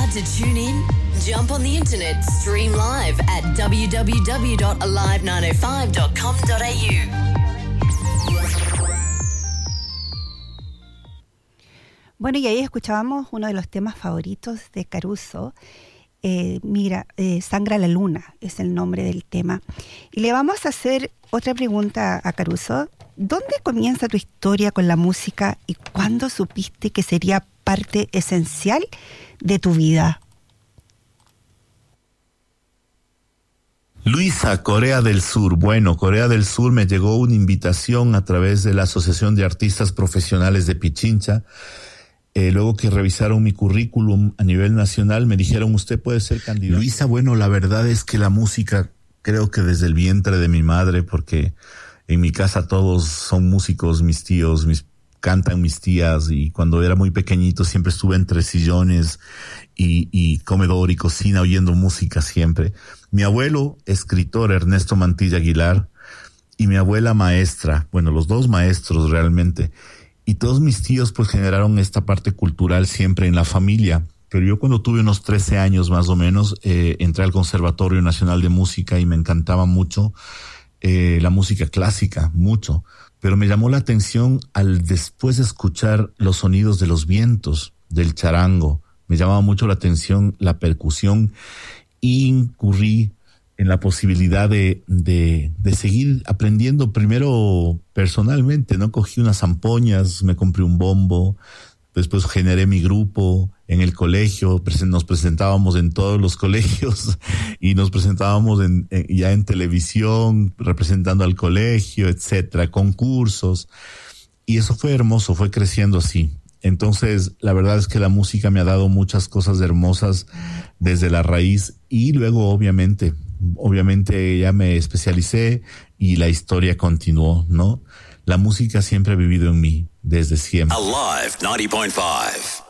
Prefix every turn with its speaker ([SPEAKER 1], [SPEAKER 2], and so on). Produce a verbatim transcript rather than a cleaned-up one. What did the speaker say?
[SPEAKER 1] About to tune in? Jump on the internet, stream live at w w w dot alive nine oh five dot com dot a u.
[SPEAKER 2] Bueno, y ahí escuchábamos uno de los temas favoritos de Caruso. Eh, mira, eh, Sangra la Luna es el nombre del tema. Y le vamos a hacer otra pregunta a Caruso. ¿Dónde comienza tu historia con la música y cuándo supiste que sería parte esencial de tu vida?
[SPEAKER 3] Luisa, Corea del Sur. Bueno, Corea del Sur me llegó una invitación a través de la Asociación de Artistas Profesionales de Pichincha. Eh, luego que revisaron mi currículum a nivel nacional, me dijeron, usted puede ser candidato. Luisa, bueno, la verdad es que la música, creo que desde el vientre de mi madre, porque en mi casa todos son músicos, mis tíos, mis cantan mis tías, y cuando era muy pequeñito siempre estuve entre sillones y, y comedor y cocina oyendo música siempre. Mi abuelo, escritor Ernesto Mantilla Aguilar, y mi abuela maestra, bueno, los dos maestros realmente. Y todos mis tíos pues generaron esta parte cultural siempre en la familia. Pero yo cuando tuve unos trece años más o menos, eh, entré al Conservatorio Nacional de Música y me encantaba mucho eh, la música clásica, mucho. Pero me llamó la atención al después escuchar los sonidos de los vientos, del charango. Me llamaba mucho la atención la percusión y incurrí en la posibilidad de, de, de seguir aprendiendo primero personalmente, ¿no? Cogí unas zampoñas, me compré un bombo, después generé mi grupo en el colegio, nos presentábamos en todos los colegios y nos presentábamos en, en, ya en televisión, representando al colegio, etcétera, concursos. Y eso fue hermoso, fue creciendo así. Entonces, la verdad es que la música me ha dado muchas cosas hermosas desde la raíz y luego, obviamente, obviamente ya me especialicé y la historia continuó, ¿no? La música siempre ha vivido en mí, desde siempre.
[SPEAKER 4] Alive ninety point five.